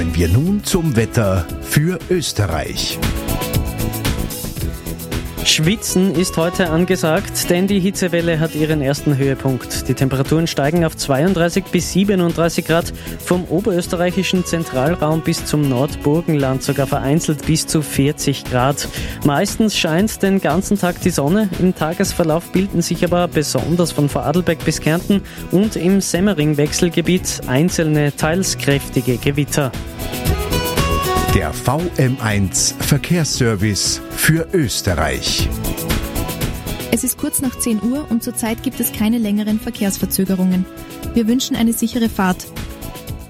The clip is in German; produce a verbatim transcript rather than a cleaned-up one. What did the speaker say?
Kommen wir nun zum Wetter für Österreich. Schwitzen ist heute angesagt, denn die Hitzewelle hat ihren ersten Höhepunkt. Die Temperaturen steigen auf zweiunddreißig bis siebenunddreißig Grad, vom oberösterreichischen Zentralraum bis zum Nordburgenland sogar vereinzelt bis zu vierzig Grad. Meistens scheint den ganzen Tag die Sonne, im Tagesverlauf bilden sich aber besonders von Vorarlberg bis Kärnten und im Semmering-Wechselgebiet einzelne, teils kräftige Gewitter. Der V M eins Verkehrsservice für Österreich. Es ist kurz nach zehn Uhr und zurzeit gibt es keine längeren Verkehrsverzögerungen. Wir wünschen eine sichere Fahrt.